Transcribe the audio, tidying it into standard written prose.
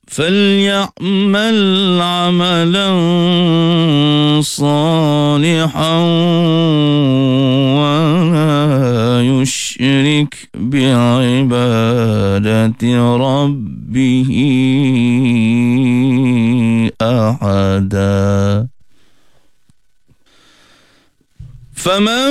فليعمل عملا صالحا ولا يشرك بعبادة ربه أحدا. فمن